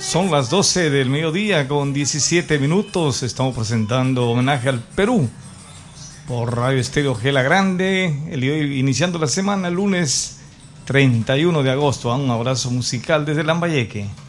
Son las 12 del mediodía con 17 minutos. Estamos presentando homenaje al Perú por Radio Estéreo Gela Grande. El día de hoy, iniciando la semana, lunes 31 de agosto. Un abrazo musical desde Lambayeque.